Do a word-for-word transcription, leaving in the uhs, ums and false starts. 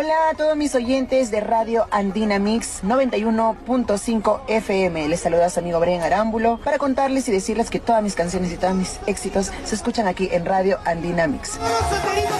Hola a todos mis oyentes de Radio Andina Mix noventa y uno punto cinco F M. Les saluda su amigo Brian Arámbulo para contarles y decirles que todas mis canciones y todos mis éxitos se escuchan aquí en Radio Andina Mix.